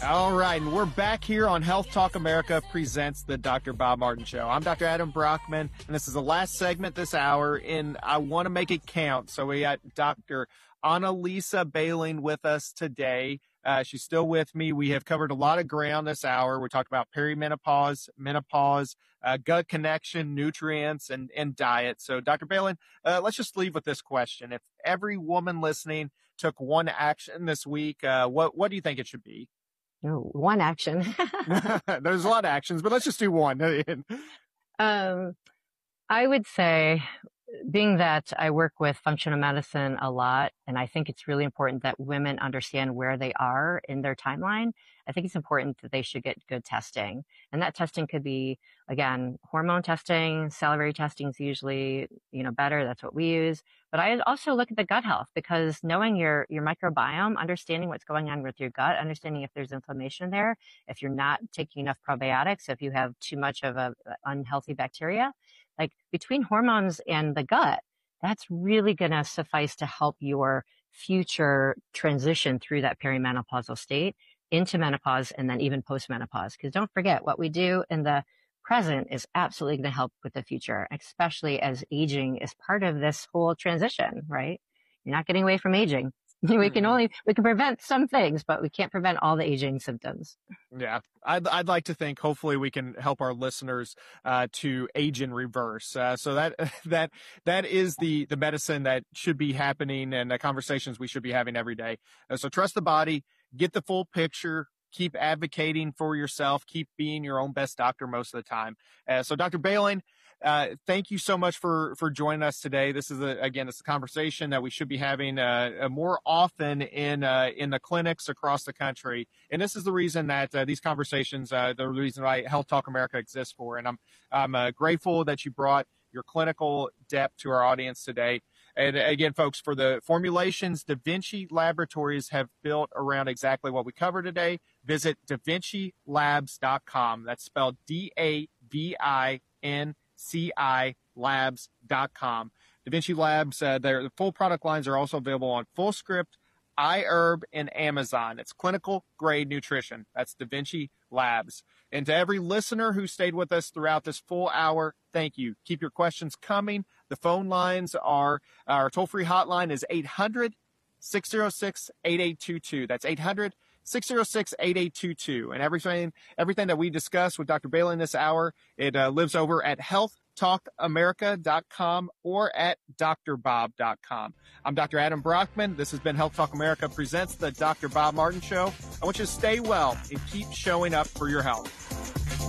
All right, and we're back here on Health Talk America presents the Dr. Bob Martin Show. I'm Dr. Adam Brockman, and this is the last segment this hour, and I want to make it count. So we got Dr. Annalisa Behling with us today. She's still with me. We have covered a lot of ground this hour. We talked about perimenopause, menopause, gut connection, nutrients, and diet. So, Dr. Behling, let's just leave with this question. If every woman listening took one action this week, what do you think it should be? Oh, one action. There's a lot of actions, but let's just do one. I would say, being that I work with functional medicine a lot, and I think it's really important that women understand where they are in their timeline, I think it's important that they should get good testing. And that testing could be, again, hormone testing, salivary testing is usually, better. That's what we use. But I also look at the gut health, because knowing your microbiome, understanding what's going on with your gut, understanding if there's inflammation there, if you're not taking enough probiotics, if you have too much of a unhealthy bacteria, like between hormones and the gut, that's really going to suffice to help your future transition through that perimenopausal state into menopause and then even postmenopause. Because don't forget, what we do in the present is absolutely going to help with the future, especially as aging is part of this whole transition, right? You're not getting away from aging. We can prevent some things, but we can't prevent all the aging symptoms. Yeah, I'd like to think hopefully we can help our listeners to age in reverse. So that is the medicine that should be happening, and the conversations we should be having every day. So trust the body, get the full picture, keep advocating for yourself, keep being your own best doctor most of the time. So Dr. Behling, thank you so much for joining us today. This is it's a conversation that we should be having more often in the clinics across the country. And this is the reason that these conversations, the reason why Health Talk America exists for. And I'm grateful that you brought your clinical depth to our audience today. And again, folks, for the formulations Da Vinci Laboratories have built around exactly what we covered today, visit DaVinciLabs.com. That's spelled DaVinci Labs.com. Da Vinci Labs, their full product lines are also available on FullScript, iHerb, and Amazon. It's clinical grade nutrition. That's Da Vinci Labs. And to every listener who stayed with us throughout this full hour, thank you. Keep your questions coming. The phone lines are, our toll-free hotline is 800-606-8822. That's 800-606-8822. And everything that we discussed with Dr. Behling this hour, it lives over at healthtalkamerica.com or at drbob.com. I'm Dr. Adam Brockman. This has been Health Talk America presents the Dr. Bob Martin Show. I want you to stay well and keep showing up for your health.